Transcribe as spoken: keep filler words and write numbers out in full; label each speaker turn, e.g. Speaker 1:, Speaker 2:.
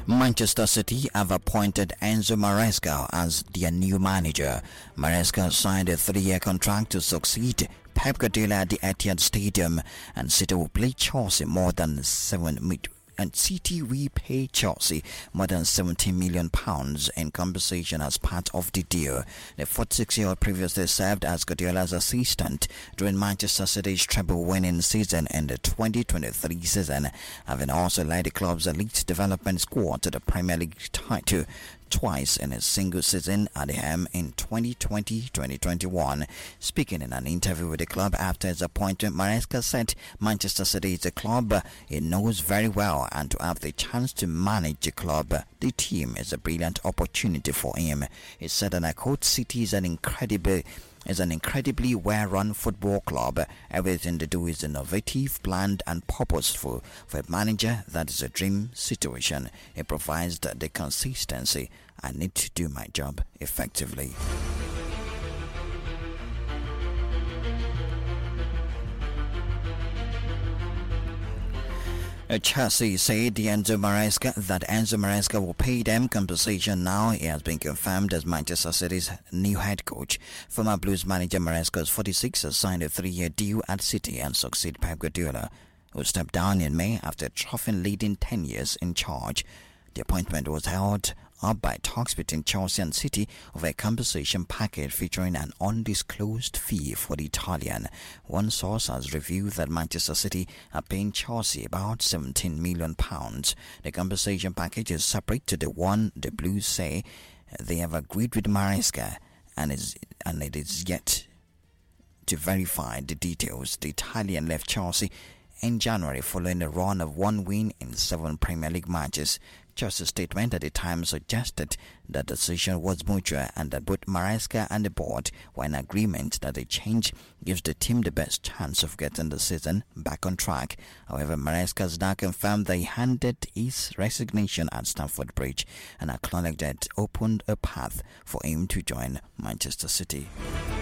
Speaker 1: Manchester City have appointed Enzo Maresca as their new manager. Maresca signed a three-year contract to succeed Pep Guardiola at the Etihad Stadium, and City will play Chelsea more than seven mid. And City will pay Chelsea more than seventeen million pounds in compensation as part of the deal. The forty-six-year-old previously served as Guardiola's assistant during Manchester City's treble-winning season in the twenty twenty-three season, having also led the club's elite development squad to the Premier League title twice in a single season at the helm in twenty twenty to twenty twenty-one. Speaking in an interview with the club after his appointment, Maresca said Manchester City is a club he knows very well, and to have the chance to manage the club, the team, is a brilliant opportunity for him. He said, and I quote, "City is an incredible is an incredibly well-run football club. Everything they do is innovative, planned and purposeful. For a manager, that is a dream situation. It provides the consistency I need to do my job effectively." Chelsea said the Enzo Maresca that Enzo Maresca will pay them compensation now. He has been confirmed as Manchester City's new head coach. Former Blues manager Maresca is forty-six, has signed a three-year deal at City and succeed Pep Guardiola, who stepped down in May after trophying leading ten years in charge. The appointment was held up by talks between Chelsea and City of a compensation package featuring an undisclosed fee for the Italian. One source has revealed that Manchester City are paying Chelsea about seventeen million pounds. The compensation package is separate to the one the Blues say they have agreed with Maresca, and is and it is yet to verify the details. The Italian left Chelsea in January following a run of one win in seven Premier League matches. Chelsea's statement at the time suggested that the decision was mutual and that both Maresca and the board were in agreement that a change gives the team the best chance of getting the season back on track. However, Maresca has now confirmed that he handed his resignation at Stamford Bridge and acknowledged that it opened a path for him to join Manchester City.